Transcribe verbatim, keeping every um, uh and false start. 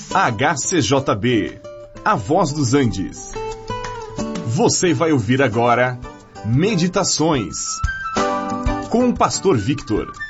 H C J B, a voz dos Andes. Você vai ouvir agora Meditações com o Pastor Victor.